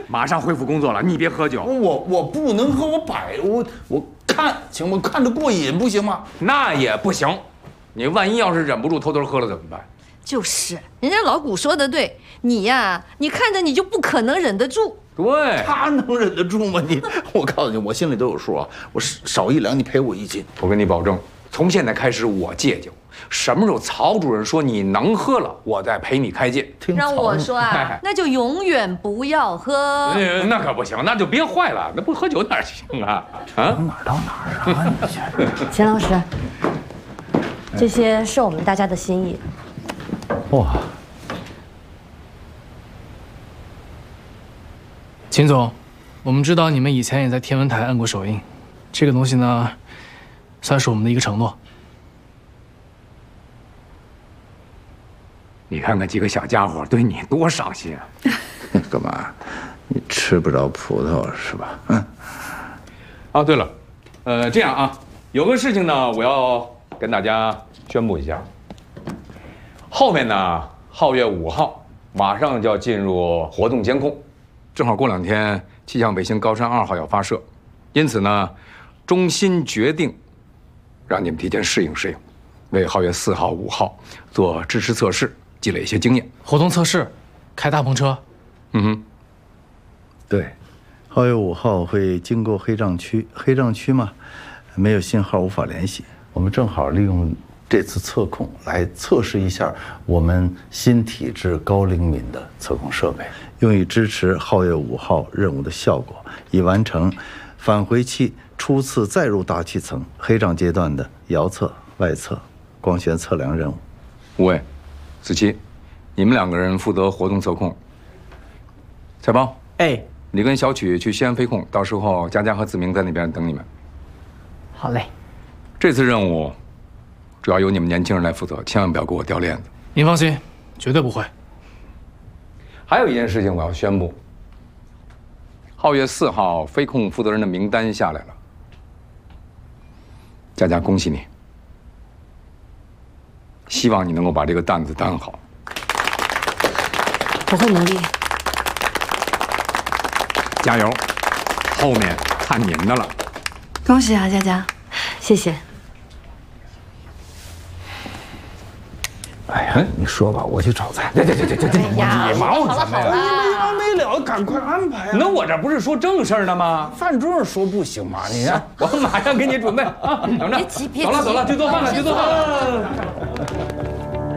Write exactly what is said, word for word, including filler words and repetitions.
马上恢复工作了，你别喝酒。 我我不能喝，我摆我我看行吗？看着过瘾不行吗？ 那也不行，你万一要是忍不住偷偷喝了怎么办？ 就是，人家老谷说的对，你呀，你看着你就不可能忍得住。 对， 他能忍得住吗？你，我告诉你，我心里都有数啊。我少一两，你赔我一斤。 我跟你保证，从现在开始我戒酒。什么时候曹主任说你能喝了，我再陪你开戒。 让我说啊，那就永远不要喝。 那可不行，那就憋坏了，那不喝酒哪行啊？啊， 哪儿到哪儿啊？你这钱老师，这些是我们大家的心意。 哇， 秦总，我们知道你们以前也在天文台按过手印，这个东西呢，算是我们的一个承诺。 你看看几个小家伙对你多上心啊！ 干嘛？你吃不着葡萄是吧？嗯。 啊，对了，呃，这样啊，有个事情呢，我要跟大家宣布一下。后面呢，皓月五号马上就要进入活动监控，正好过两天气象卫星高山二号要发射，因此呢，中心决定让你们提前适应适应，为皓月四号、五号做支持测试。积累一些经验。 活动测试，开大篷车。 嗯哼， 对，皓月五号会经过黑障区，黑障区嘛，没有信号，无法联系。我们正好利用这次测控来测试一下我们新体质高灵敏的测控设备，用以支持皓月五号任务的效果，以完成返回器初次再入大气层黑障阶段的遥测、外测、光学测量任务。 五位。子期，你们两个人负责活动测控。彩宝， 哎， 你跟小曲去西安飞控，到时候佳佳和子明在那边等你们。 好嘞。 这次任务主要由你们年轻人来负责，千万不要给我掉链子。 您放心，绝对不会。 还有一件事情我要宣布，皓月四号飞控负责人的名单下来了。佳佳，恭喜你！希望你能够把这个担子担好。 我会努力。 加油，后面看您的了。 恭喜啊，佳佳， 谢谢。 哎呀，你说吧，我去炒菜。对对对对对对， 哎呀， 你忙什么呀？ 没完没了，赶快安排啊！ 那我这不是说正事儿呢吗？ 饭桌上说不行吗？你看， 我马上给你准备啊！等着， 别急，别急， 走了走了，去做饭了，去做饭了。